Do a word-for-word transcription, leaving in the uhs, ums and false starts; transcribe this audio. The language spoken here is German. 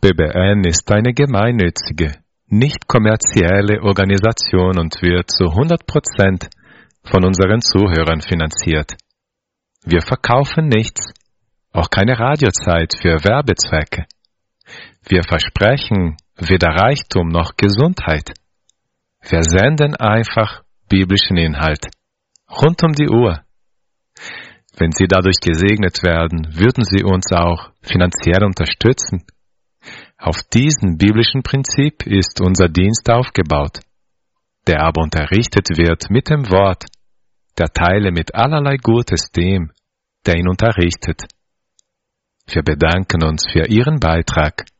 B B N ist eine gemeinnützige, nicht kommerzielle Organisation und wird zu hundert Prozent von unseren Zuhörern finanziert. Wir verkaufen nichts, auch keine Radiozeit für Werbezwecke. Wir versprechen weder Reichtum noch Gesundheit. Wir senden einfach biblischen Inhalt, rund um die Uhr. Wenn Sie dadurch gesegnet werden, würden Sie uns auch finanziell unterstützen. Auf diesem biblischen Prinzip ist unser Dienst aufgebaut, der aber unterrichtet wird mit dem Wort, der teile mit allerlei Gutes dem, der ihn unterrichtet. Wir bedanken uns für Ihren Beitrag.